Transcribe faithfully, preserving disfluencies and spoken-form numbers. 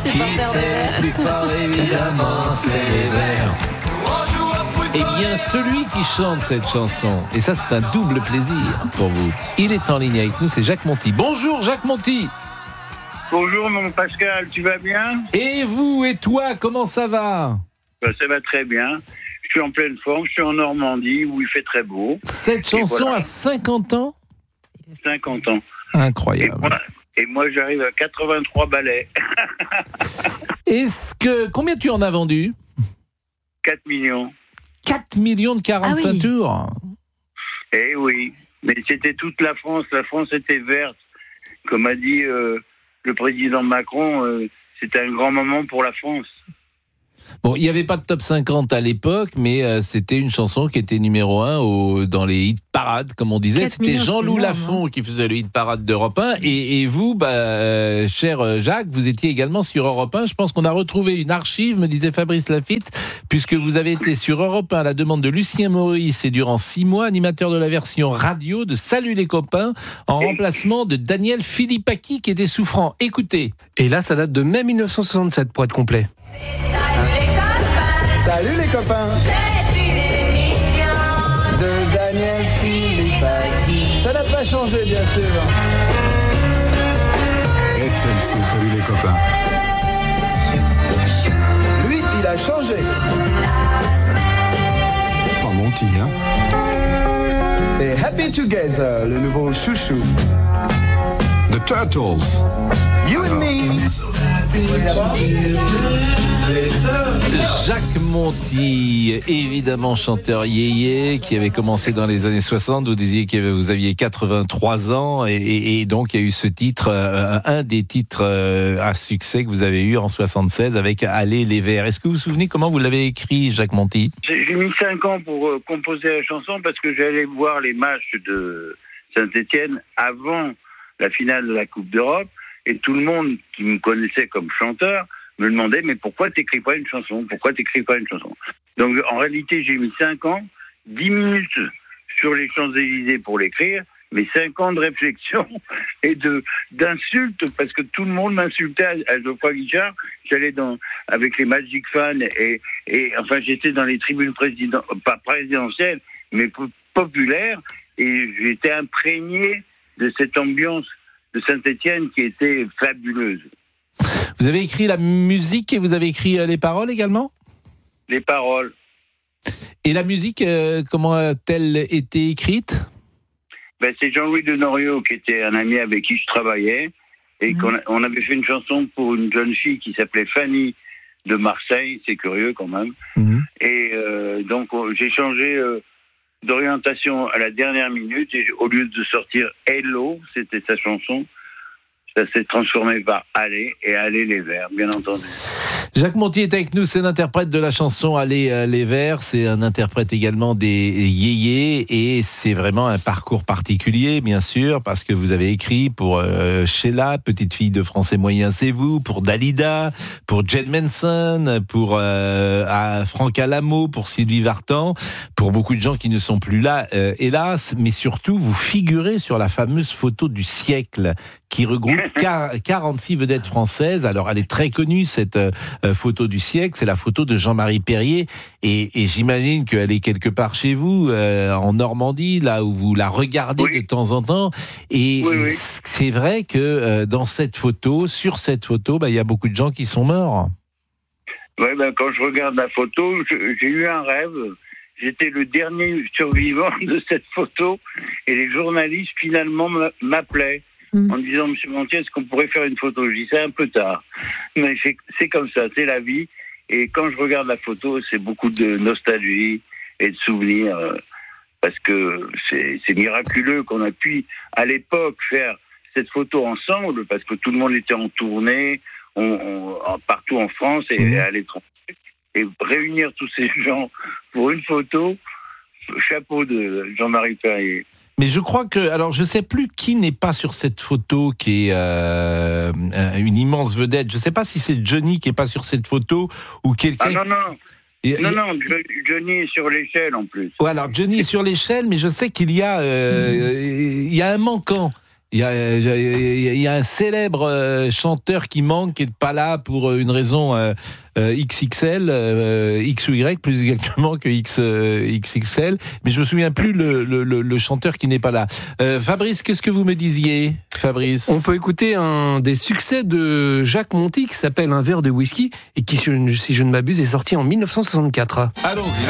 supporters des Verts. Plus fort, évidemment, c'est les Verts. Eh bien, celui qui chante cette chanson, et ça c'est un double plaisir pour vous, il est en ligne avec nous, c'est Jacques Monti. Bonjour Jacques Monti. Bonjour mon Pascal, tu vas bien ? Et vous, et toi, comment ça va ? Ben, ça va très bien. Je suis en pleine forme, je suis en Normandie où il fait très beau. Cette chanson voilà. a cinquante ans ? cinquante ans. Incroyable. Et moi, et moi j'arrive à quatre-vingt-trois ballets. Est-ce que... Combien tu en as vendu ? quatre millions. quatre millions de quarante-cinq Ah oui. tours. Eh oui, mais c'était toute la France. La France était verte. Comme a dit euh, le président Macron, euh, c'était un grand moment pour la France. Bon, il n'y avait pas de top cinquante à l'époque, mais euh, c'était une chanson qui était numéro un au, dans les hit parades, comme on disait. C'était millions, Jean-Loup c'est énorme, Lafont qui faisait le hit parade d'Europe un. Et, et vous, bah, euh, cher Jacques, vous étiez également sur Europe un. Je pense qu'on a retrouvé une archive, me disait Fabrice Lafitte, puisque vous avez été sur Europe un à la demande de Lucien Maurice et durant six mois, animateur de la version radio de Salut les copains, en remplacement de Daniel Philippaki qui était souffrant. Écoutez. Et là, ça date de mai dix-neuf cent soixante-sept, pour être complet. Salut les copains, C'est une émission de Daniel Philippaki. Ça n'a pas changé, bien sûr. S L C, salut les copains. Lui, il a changé. Pas Monty, hein. C'est Happy Together, le nouveau chouchou. The Turtles. You and me. Jacques Monti, évidemment chanteur yéyé, qui avait commencé dans les années soixante. Vous disiez que vous aviez quatre-vingt-trois ans et, et, et donc il y a eu ce titre, euh, un des titres euh, à succès que vous avez eu en soixante-seize avec Allez les Verts. Est-ce que vous vous souvenez comment vous l'avez écrit, Jacques Monti ? J'ai, j'ai mis cinq ans pour euh, composer la chanson parce que j'allais voir les matchs de Saint-Étienne avant la finale de la Coupe d'Europe et tout le monde qui me connaissait comme chanteur me demandait mais pourquoi t'écris pas une chanson ? Pourquoi t'écris pas une chanson ? Donc en réalité j'ai mis cinq ans, dix minutes sur les Champs-Élysées pour l'écrire, mais cinq ans de réflexion et de d'insultes parce que tout le monde m'insultait à, à Geoffroy Guichard. J'allais dans avec les Magic Fans et et enfin j'étais dans les tribunes président pas présidentielles mais populaires et j'étais imprégné de cette ambiance de Saint-Étienne qui était fabuleuse. Vous avez écrit la musique et vous avez écrit les paroles également ? Les paroles. Et la musique, euh, comment a-t-elle été écrite ? Ben, c'est Jean-Louis Denoriot qui était un ami avec qui je travaillais et mmh. qu'on a, on avait fait une chanson pour une jeune fille qui s'appelait Fanny de Marseille, c'est curieux quand même. Mmh. Et euh, donc j'ai changé euh, d'orientation à la dernière minute et au lieu de sortir Hello, c'était sa chanson. Ça s'est transformé par Allez et Allez les Verts, bien entendu. Jacques Monti est avec nous, c'est l'interprète de la chanson Allez les Verts, c'est un interprète également des yéyés et c'est vraiment un parcours particulier bien sûr parce que vous avez écrit pour euh, Sheila, petite fille de français moyen c'est vous, pour Dalida, pour Jen Manson, pour euh, à Franck Alamo, pour Sylvie Vartan, pour beaucoup de gens qui ne sont plus là euh, hélas, mais surtout vous figurez sur la fameuse photo du siècle qui regroupe quarante-six vedettes françaises. Alors, elle est très connue, cette euh, photo du siècle. C'est la photo de Jean-Marie Perrier. Et, et j'imagine qu'elle est quelque part chez vous, euh, en Normandie, là où vous la regardez oui. de temps en temps. Et oui, oui. c'est vrai que euh, dans cette photo, sur cette photo, bah, y a beaucoup de gens qui sont morts. Oui, ben, quand je regarde la photo, je, j'ai eu un rêve. J'étais le dernier survivant de cette photo. Et les journalistes, finalement, m'appelaient. Mmh. En disant, Monsieur Monti, est-ce qu'on pourrait faire une photo ? Je dis, c'est un peu tard. Mais c'est, c'est comme ça, c'est la vie. Et quand je regarde la photo, c'est beaucoup de nostalgie et de souvenirs. Euh, parce que c'est, c'est miraculeux qu'on a pu, à l'époque, faire cette photo ensemble, parce que tout le monde était en tournée, on, on, partout en France et mmh. à l'étranger. Et réunir tous ces gens pour une photo, chapeau de Jean-Marie Perrier. Mais je crois que, alors je sais plus qui n'est pas sur cette photo, qui est euh, une immense vedette. Je sais pas si c'est Johnny qui est pas sur cette photo ou quelqu'un. Ah non non. Et, non, non, Johnny est sur l'échelle en plus. Ouais, alors Johnny est sur l'échelle, mais je sais qu'il y a, euh, mmh. il y a un manquant. Il y a, il y a un célèbre euh, chanteur qui manque, qui n'est pas là pour une raison euh, euh, X X L, euh, X ou Y plus exactement que X, euh, X X L, mais je me souviens plus le, le, le, le chanteur qui n'est pas là. Euh, Fabrice, qu'est-ce que vous me disiez, Fabrice? On peut écouter un des succès de Jacques Monty qui s'appelle Un verre de whisky et qui, si je ne m'abuse, est sorti en mille neuf cent soixante-quatre. Allons-y.